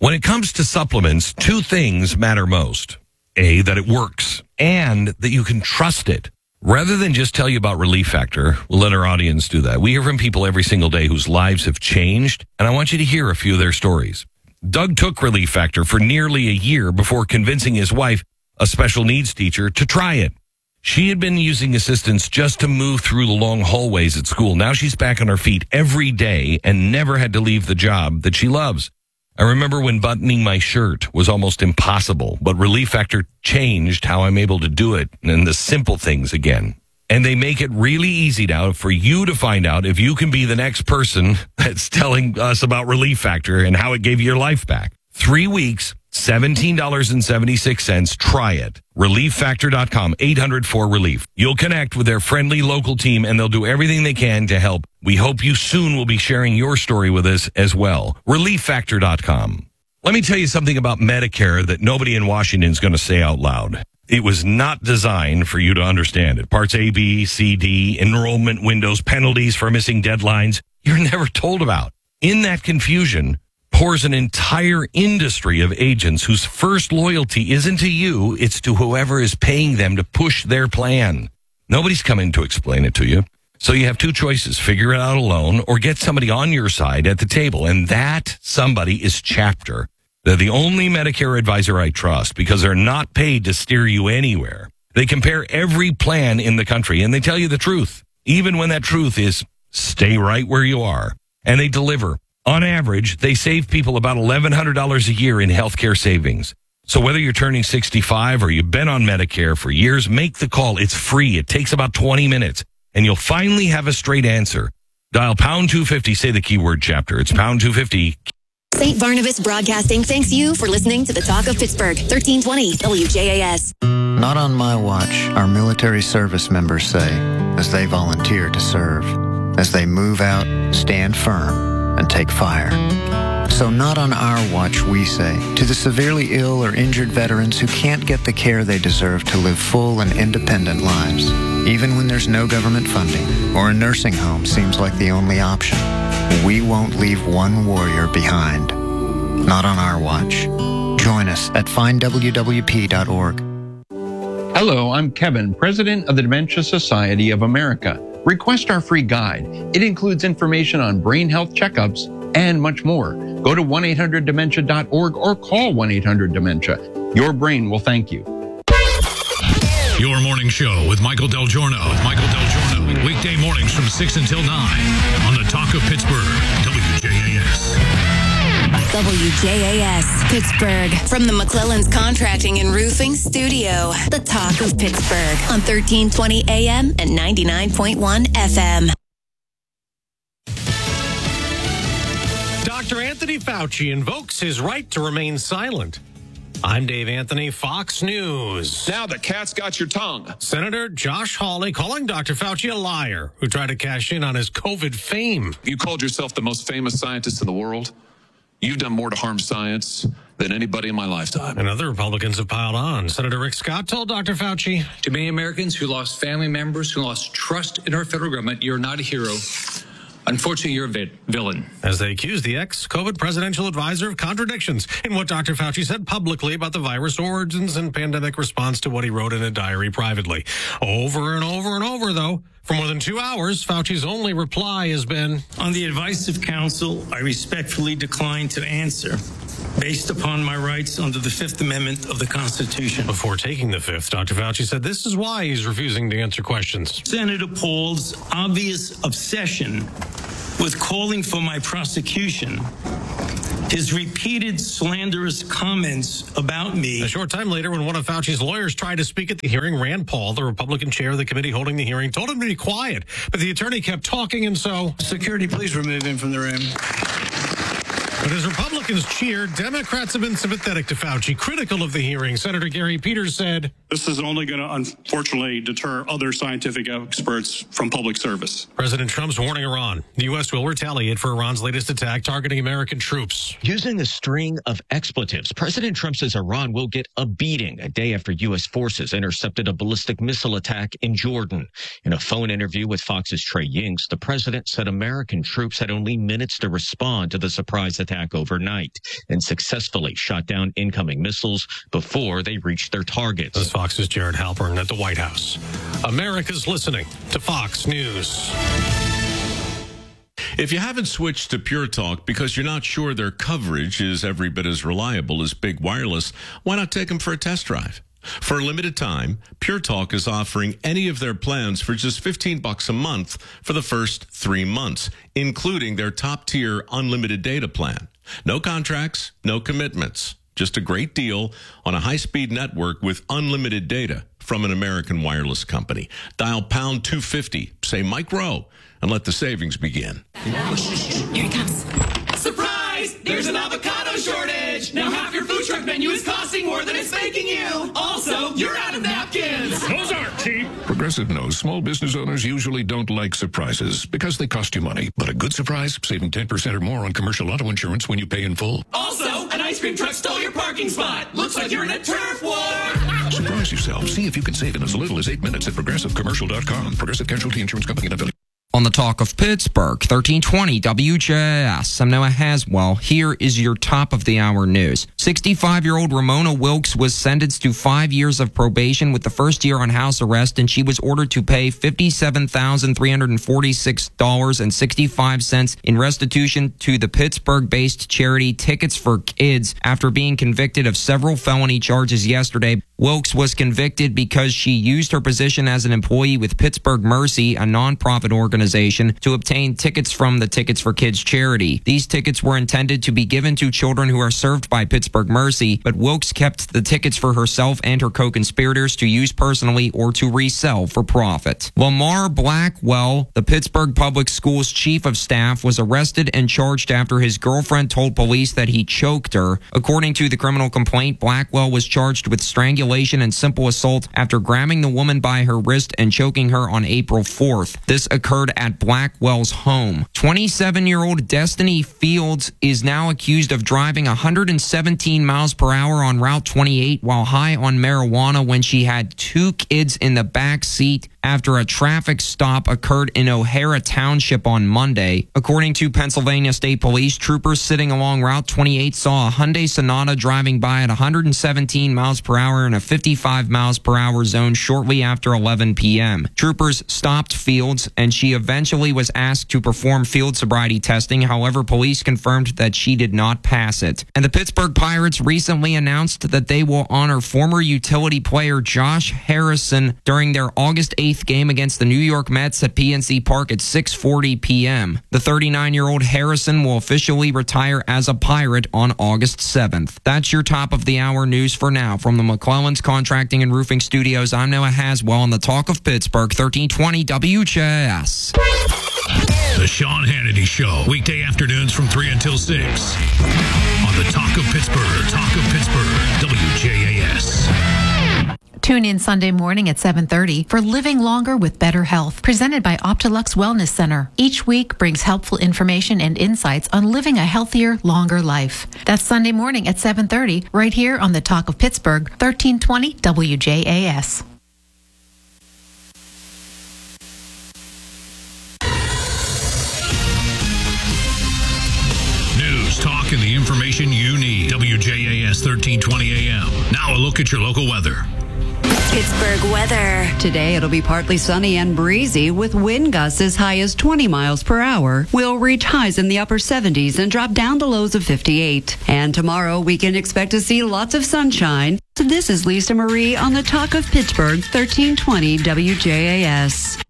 When it comes to supplements, two things matter most. A, that it works, and that you can trust it. Rather than just tell you about Relief Factor, we'll let our audience do that. We hear from people every single day whose lives have changed, and I want you to hear a few of their stories. Doug took Relief Factor for nearly a year before convincing his wife, a special needs teacher, to try it. She had been using assistance just to move through the long hallways at school. Now she's back on her feet every day and never had to leave the job that she loves. I remember when buttoning my shirt was almost impossible, but Relief Factor changed how I'm able to do it and the simple things again. And they make it really easy now for you to find out if you can be the next person that's telling us about Relief Factor and how it gave you your life back. 3 weeks, $17.76. Try it. ReliefFactor.com, 800-4RELIEF. You'll connect with their friendly local team, and they'll do everything they can to help. We hope you soon will be sharing your story with us as well. ReliefFactor.com. Let me tell you something about Medicare that nobody in Washington is going to say out loud. It was not designed for you to understand it. Parts A, B, C, D, enrollment windows, penalties for missing deadlines, you're never told about. In that confusion pours an entire industry of agents whose first loyalty isn't to you, it's to whoever is paying them to push their plan. Nobody's coming to explain it to you. So you have two choices: figure it out alone or get somebody on your side at the table. And that somebody is Chapter. They're the only Medicare advisor I trust because they're not paid to steer you anywhere. They compare every plan in the country and they tell you the truth, even when that truth is stay right where you are. And they deliver. On average, they save people about $1,100 a year in healthcare savings. So whether you're turning 65 or you've been on Medicare for years, make the call. It's free. It takes about 20 minutes, and you'll finally have a straight answer. Dial pound 250, say the keyword Chapter. It's pound 250. St. Barnabas Broadcasting thanks you for listening to the Talk of Pittsburgh, 1320 WJAS. Not on my watch, our military service members say, as they volunteer to serve, as they move out, stand firm, and take fire. So not on our watch, we say, to the severely ill or injured veterans who can't get the care they deserve to live full and independent lives, even when there's no government funding or a nursing home seems like the only option. We won't leave one warrior behind. Not on our watch. Join us at findwwp.org. Hello, I'm Kevin, President of the Dementia Society of America. Request our free guide. It includes information on brain health checkups and much more. Go to 1-800-DEMENTIA.org or call 1-800-DEMENTIA. Your brain will thank you. Your morning show with Michael Del Giorno. Weekday mornings from 6 until 9 on the Talk of Pittsburgh, WJAS. WJAS, Pittsburgh. From the McClellan's Contracting and Roofing Studio. The Talk of Pittsburgh on 1320 AM and 99.1 FM. Dr. Anthony Fauci invokes his right to remain silent. I'm Dave Anthony, Fox News. Now the cat's got your tongue. Senator Josh Hawley calling Dr. Fauci a liar who tried to cash in on his COVID fame. You called yourself the most famous scientist in the world. You've done more to harm science than anybody in my lifetime. And other Republicans have piled on. Senator Rick Scott told Dr. Fauci, to many Americans who lost family members, who lost trust in our federal government, you're not a hero. Unfortunately, you're a villain. As they accuse the ex-COVID presidential advisor of contradictions in what Dr. Fauci said publicly about the virus origins and pandemic response to what he wrote in a diary privately. Over and over and over, though, for more than 2 hours, Fauci's only reply has been, on the advice of counsel, I respectfully decline to answer based upon my rights under the Fifth Amendment of the Constitution. Before taking the fifth, Dr. Fauci said this is why he's refusing to answer questions. Senator Paul's obvious obsession with calling for my prosecution, his repeated slanderous comments about me. A short time later, when one of Fauci's lawyers tried to speak at the hearing, Rand Paul, the Republican chair of the committee holding the hearing, told him to be quiet. But the attorney kept talking, and so... Security, please remove him from the room. But as Republicans cheered, Democrats have been sympathetic to Fauci, critical of the hearing. Senator Gary Peters said, this is only going to, unfortunately, deter other scientific experts from public service. President Trump's warning Iran. The U.S. will retaliate for Iran's latest attack targeting American troops. Using a string of expletives, President Trump says Iran will get a beating a day after U.S. forces intercepted a ballistic missile attack in Jordan. In a phone interview with Fox's Trey Yingst, the president said American troops had only minutes to respond to the surprise attack attack overnight and successfully shot down incoming missiles before they reached their targets. This is Fox's Jared Halpern at the White House. America's listening to Fox News. If you haven't switched to Pure Talk because you're not sure their coverage is every bit as reliable as Big Wireless, why not take them for a test drive? For a limited time, Pure Talk is offering any of their plans for just $15 a month for the first 3 months, including their top-tier unlimited data plan. No contracts, no commitments. Just a great deal on a high-speed network with unlimited data from an American wireless company. Dial pound 250, say Mike Rowe, and let the savings begin. Here he comes. Surprise! There's an avocado shortage! Now half your food truck menu is costing more than it's making you! Also, you're out of napkins! Those aren't cheap! Progressive knows small business owners usually don't like surprises because they cost you money. But a good surprise, saving 10% or more on commercial auto insurance when you pay in full. Also, an ice cream truck stole your parking spot! Looks like you're in a turf war! Surprise yourself. See if you can save in as little as 8 minutes at progressivecommercial.com. Progressive Casualty Insurance Company and affiliates. On the Talk of Pittsburgh, 1320 WJS. I'm Noah Haswell. Here is your top of the hour news. 65-year-old Ramona Wilkes was sentenced to 5 years of probation with the first year on house arrest, and she was ordered to pay $57,346.65 in restitution to the Pittsburgh-based charity Tickets for Kids after being convicted of several felony charges yesterday. Wilkes was convicted because she used her position as an employee with Pittsburgh Mercy, a nonprofit organization, to obtain tickets from the Tickets for Kids charity. These tickets were intended to be given to children who are served by Pittsburgh Mercy, but Wilkes kept the tickets for herself and her co-conspirators to use personally or to resell for profit. Lamar Blackwell, the Pittsburgh Public Schools chief of staff, was arrested and charged after his girlfriend told police that he choked her. According to the criminal complaint, Blackwell was charged with strangulation and simple assault after grabbing the woman by her wrist and choking her on April 4th. This occurred at Blackwell's home. 27-year-old Destiny Fields is now accused of driving 117 miles per hour on Route 28 while high on marijuana when she had 2 kids in the back seat after a traffic stop occurred in O'Hara Township on Monday. According to Pennsylvania State Police, troopers sitting along Route 28 saw a Hyundai Sonata driving by at 117 miles per hour in a 55 miles per hour zone shortly after 11 p.m. Troopers stopped Fields, and she eventually was asked to perform field sobriety testing. However, police confirmed that she did not pass it. And the Pittsburgh Pirates recently announced that they will honor former utility player Josh Harrison during their August 8th game against the New York Mets at PNC Park at 6:40 p.m. The 39-year-old Harrison will officially retire as a Pirate on August 7th. That's your top of the hour news for now. From the McClellan's Contracting and Roofing Studios, I'm Noah Haswell on the Talk of Pittsburgh, 1320 WJS. The Sean Hannity Show, weekday afternoons from 3 until 6. On the Talk of Pittsburgh, WJAS. Tune in Sunday morning at 7:30 for Living Longer with Better Health, presented by Optilux Wellness Center. Each week brings helpful information and insights on living a healthier, longer life. That's Sunday morning at 7:30, right here on the Talk of Pittsburgh, 1320 WJAS. News, talk, and the information you need. WJAS 1320 AM. Now a look at your local weather. Pittsburgh weather. Today it'll be partly sunny and breezy with wind gusts as high as 20 miles per hour. We'll reach highs in the upper 70s and drop down to lows of 58. And tomorrow we can expect to see lots of sunshine. So this is Lisa Marie on the Talk of Pittsburgh, 1320 WJAS.